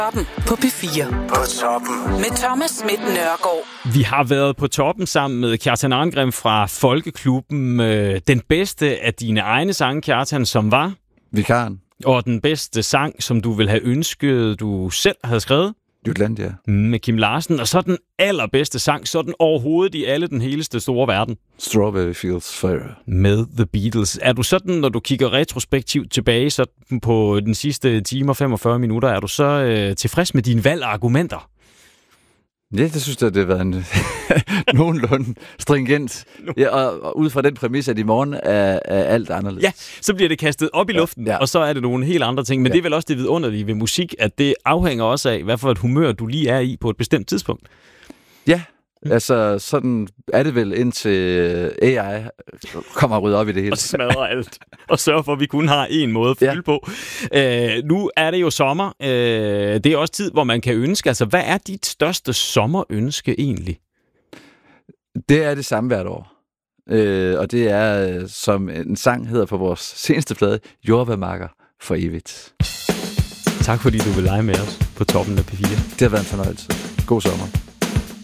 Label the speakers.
Speaker 1: Toppen på P4.
Speaker 2: På toppen.
Speaker 1: Med Thomas Schmidt Nørgaard.
Speaker 3: Vi har været på toppen sammen med Kjartan Arngrim fra Folkeklubben. Den bedste af dine egne sange, Kjartan, som var?
Speaker 4: Vikaren.
Speaker 3: Og den bedste sang, som du ville have ønsket, du selv havde skrevet?
Speaker 4: Jutlandia.
Speaker 3: Med Kim Larsen. Og så den allerbedste sang, så den overhovedet i alle den heleste store verden.
Speaker 4: Strawberry Fields Forever.
Speaker 3: Med The Beatles. Er du sådan, når du kigger retrospektivt tilbage så på den sidste time og 45 minutter, er du så tilfreds med dine valg og argumenter?
Speaker 4: Ja, det synes jeg, det har været en nogenlunde stringent. Ja, og ud fra den præmis, at i morgen er alt anderledes.
Speaker 3: Ja, så bliver det kastet op i luften, og så er det nogle helt andre ting. Men det er vel også det vidunderlige ved musik, at det afhænger også af, hvad for et humør du lige er i på et bestemt tidspunkt.
Speaker 4: Ja, altså sådan er det vel indtil AI kommer og rydder op i det hele.
Speaker 3: Og smadrer alt. Og sørger for, at vi kun har en måde at fylde på. Nu er det jo sommer. Det er også tid, hvor man kan ønske. Altså, hvad er dit største sommerønske egentlig?
Speaker 4: Det er det samme hvert år. Og det er, som en sang hedder på vores seneste plade, Jordbærmarker for evigt.
Speaker 3: Tak fordi du vil lege med os på toppen af P4.
Speaker 4: Det har været en fornøjelse. God sommer.